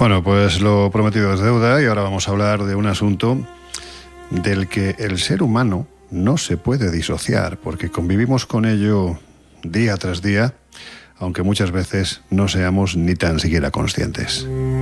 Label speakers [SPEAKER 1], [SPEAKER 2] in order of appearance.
[SPEAKER 1] Bueno, pues lo prometido es deuda y ahora vamos a hablar de un asunto del que el ser humano no se puede disociar porque convivimos con ello día tras día, aunque muchas veces no seamos ni tan siquiera conscientes.